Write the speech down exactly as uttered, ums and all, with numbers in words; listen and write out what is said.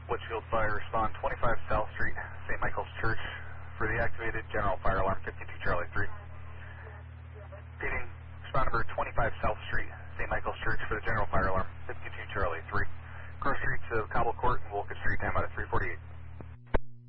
Litchfield Fire, respond twenty-five South Street, Saint Michael's Church, for the activated general fire alarm fifty-two Charlie three. Repeating, respond number twenty-five South Street, Saint Michael's Church, for the general fire alarm fifty-two Charlie